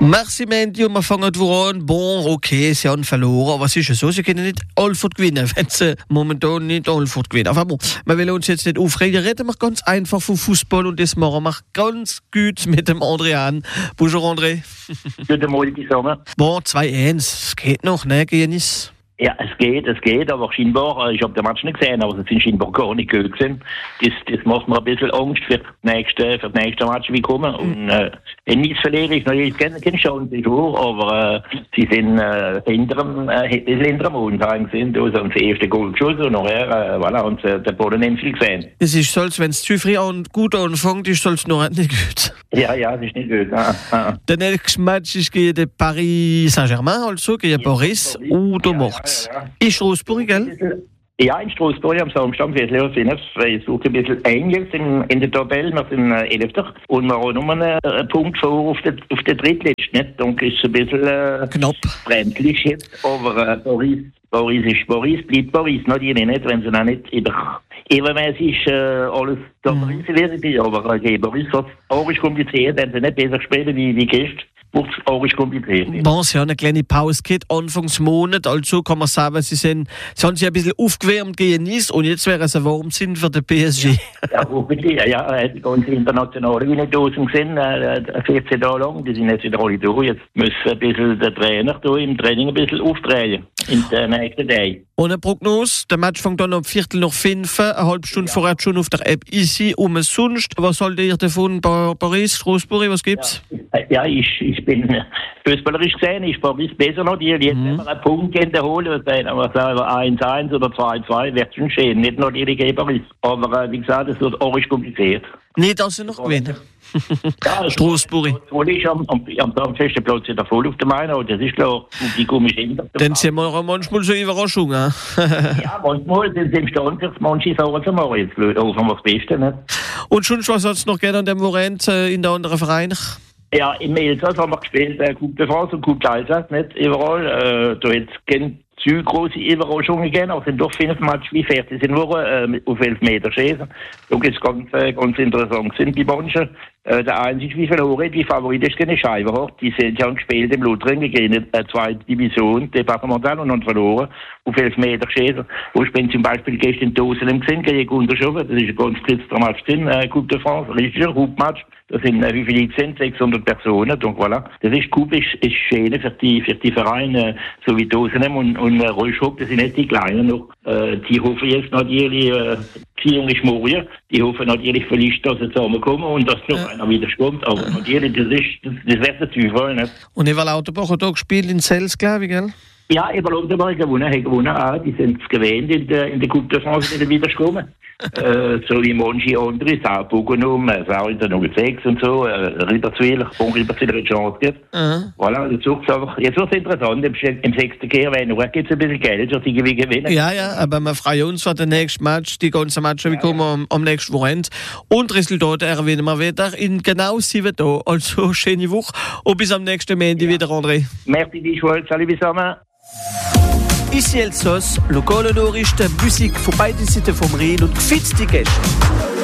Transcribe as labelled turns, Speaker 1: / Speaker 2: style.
Speaker 1: Merci Mandy und wir fangen an. Bon, okay, sie haben verloren, aber es ist ja so, sie können nicht Alford gewinnen, wenn sie momentan nicht Alford gewinnen. Aber bon, wir wollen uns jetzt nicht aufregen, reden wir ganz einfach vom Fußball und das machen wir ganz gut mit dem Adrian. Bonjour André.
Speaker 2: Guten Morgen zusammen.
Speaker 1: Bon, 2-1, es geht noch, ne, Genis?
Speaker 2: Ja, es geht, aber scheinbar, ich habe den Match nicht gesehen, aber es sind scheinbar gar nicht gut gewesen. Das macht mir ein bisschen Angst für das nächste Match, wie kommen. Und nichts verliere ich, ich kenne Chance schon, aber sie sind hinter dem Montage sind, da haben sie das erste Goal geschossen und nachher, voilà, und der Boden nicht viel gesehen.
Speaker 1: Es ist so, wenn es zu früh und gut anfängt, ist es noch nicht gut.
Speaker 2: Ja, es ist nicht gut.
Speaker 1: Der nächste Match ist gegen Paris Saint-Germain, also gegen Paris oder Mort. Ja. In Straßburg, gell?
Speaker 2: Ja, in Straßburg am Samstag, ich suche ein bisschen Engels in der Tabelle, wir sind 11. und wir haben nur einen Punkt vor auf der Drittliste, nicht? Dann ist es ein bisschen
Speaker 1: knapp.
Speaker 2: Bremslich jetzt, aber Paris bleibt Paris, natürlich nicht, wenn sie noch nicht übermäßig alles da Paris aber Paris hat es kompliziert, wenn sie nicht besser spielen wie gestern. Auch kompliziert.
Speaker 1: Bon, sie haben eine kleine Pause gehabt, Anfangsmonat, also kann man sagen, sie haben sich ein bisschen aufgewärmt gegen Nice und jetzt wäre es ein Warmsinn für den PSG.
Speaker 2: Die ganze internationale Winnerdosen gesehen, 14 Tage lang, die sind jetzt wieder alle durch. Jetzt muss ein bisschen der Trainer im Training ein bisschen aufdrehen in den nächsten Tagen.
Speaker 1: Und eine Prognose, der Match fängt dann um 4:45, eine halbe Stunde vorher schon auf der App easy, sonst. Was haltet ihr davon bei Paris, Straßburg, was gibt's?
Speaker 2: Ja, ich bin fußballerisch gesehen, ist Paris besser noch die. Jetzt wenn wir einen Punkt holen, wenn wir sagen 1-1 oder 2-2, wird es schon schön. Nicht nur die gegen Paris. Aber wie gesagt, es wird auch kompliziert.
Speaker 1: Nicht, dass sie noch gewinnen.
Speaker 2: Ja,
Speaker 1: Straßburg.
Speaker 2: Ich am festen Platz da voll auf der Meinung, das ist klar. Die kommen hinter.
Speaker 1: Dann sind wir manchmal so Überraschungen.
Speaker 2: Ja, manchmal sind sie im Stand, für manche Sachen zu machen. Jetzt hoffen wir das Beste. Nicht?
Speaker 1: Und schon was hat es noch gerne an dem Moment in den anderen Vereinen?
Speaker 2: Ja, im Elsass haben wir gespielt, Coupe de France und Coupe d'Alsace, nicht überall. Da hat es zu große Überraschungen gegeben, aber es sind doch 5 Matches wie fertig sind nur auf 11 Meter schießen. Da ist ganz interessant sind die manchen. Der einzige, wie verloren, die Favorit ist gegen Scheibenhort. Die sind ja gespielt im Lothringen gegen eine zweite Division, departemental, und haben verloren auf 11 Meter schießen. Wo ich bin zum Beispiel gestern in Dosenem gesehen, gegen Gunderschofen. Das ist ein ganz kritischer Match drin, Coupe de France, richtiger Hauptmatch. Das sind, wie viele sind? 600 Personen. Donc voilà. Das ist Coupe, ist schön für die Vereine, so wie Dosenem und Rollschop, das sind nicht die Kleinen noch. Die hoffen jetzt natürlich, die junge Schmorje, die hoffen natürlich vielleicht, dass sie zusammenkommen und dass noch einer wieder kommt. Aber natürlich, das wird der Zufall, nicht?
Speaker 1: Und Eva Lauterbach hat auch gespielt in Sels, glaube ich, gell?
Speaker 2: Ja, Eva Lauterbach hat gewonnen auch. Die sind es gewähnt in der Coupe de France, die wieder kommen. So wie manche andere, Sao Bogenum, Sao in der Nummer 6 und so, Riberswil hat Chance gibt. Voilà, jetzt wird es interessant, im 6. Kehr, wenn noch gibt es ein bisschen Geld, dass die gewinnen.
Speaker 1: Ja, aber wir freuen uns für den nächsten Match, die ganzen Matches, die kommen am nächsten Wochenende. Und Resultate erwähnen wir wieder in genau 7 Tagen. Also, schöne Woche und bis am nächsten Montag wieder, André.
Speaker 2: Merci, die Schule, salut zusammen.
Speaker 1: Ici Elsass, lokale Nachrichten, Musik von beiden Seiten vom Rhein und gefitzte Gäste.